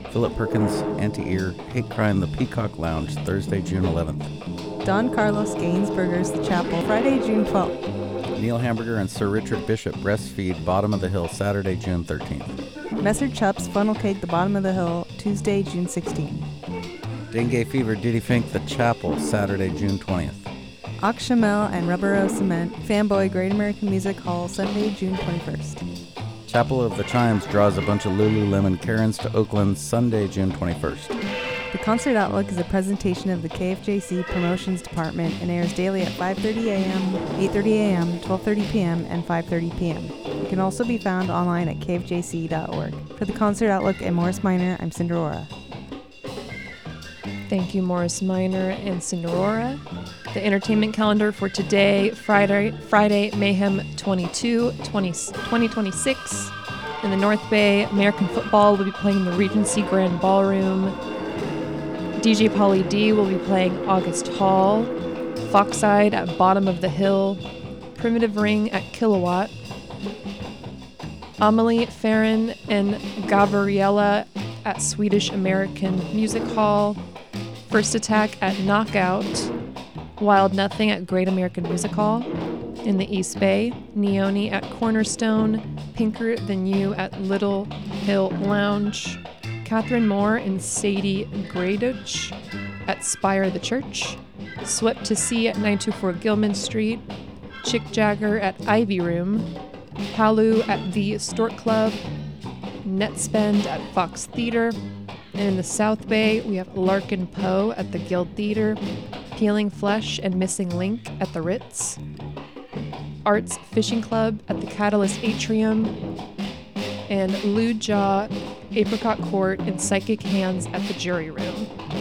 Philip Perkins Anti-Ear Hate Crime The Peacock Lounge, Thursday, June 11th. Don Carlos Gainsberger's The Chapel, Friday, June 12th. Neil Hamburger and Sir Richard Bishop Breastfeed Bottom of the Hill, Saturday, June 13th. Messer Chupp's Funnel Cake, The Bottom of the Hill, Tuesday, June 16th. Dengue Fever Diddy Fink The Chapel, Saturday, June 20th. Oxshamel and Rubber Rose Cement, Fanboy Great American Music Hall, Sunday, June 21st. Chapel of the Chimes draws a bunch of Lululemon Karens to Oakland, Sunday, June 21st. The Concert Outlook is a presentation of the KFJC Promotions Department and airs daily at 5:30 a.m., 8:30 a.m., 12:30 p.m., and 5:30 p.m. It can also be found online at kfjc.org. For the Concert Outlook and Morris Minor, I'm Cinderora. Thank you, Morris Minor and Cinderora. The entertainment calendar for today, Friday, Mayhem 2026. In the North Bay, American Football will be playing the Regency Grand Ballroom. DJ Pauly D will be playing August Hall. Foxside at Bottom of the Hill. Primitive Ring at Kilowatt. Amelie Farron and Gavriella at Swedish American Music Hall. First Attack at Knockout. Wild Nothing at Great American Music Hall. In the East Bay, Neone at Cornerstone. Pinker Than You at Little Hill Lounge. Catherine Moore and Sadie Graduch at Spire the Church. Swept to Sea at 924 Gilman Street. Chick Jagger at Ivy Room. Palu at the Stork Club. Netspend at Fox Theater. And in the South Bay, we have Larkin Poe at the Guild Theater. Peeling Flesh and Missing Link at the Ritz. Arts Fishing Club at the Catalyst Atrium. And Lewd Jaw, Apricot Court, and Psychic Hands at the Jury Room.